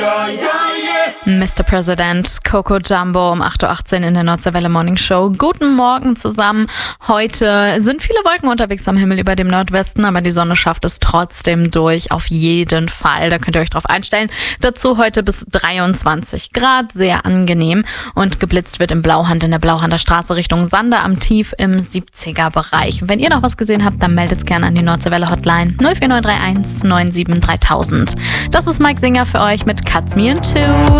Mr. President, Coco Jumbo um 8.18 Uhr in der Nordseewelle Morning Show. Guten Morgen zusammen. Heute sind viele Wolken unterwegs am Himmel über dem Nordwesten, aber die Sonne schafft es trotzdem durch, auf jeden Fall. Da könnt ihr euch drauf einstellen. Dazu heute bis 23 Grad, sehr angenehm. Und geblitzt wird in Blauhand in der Blauhander Straße Richtung Sander am Tief im 70er-Bereich. Und wenn ihr noch was gesehen habt, dann meldet es gerne an die Nordseewelle Hotline 04931 97 3000. Das ist Mike Singer für euch mit Cuts Me in Two.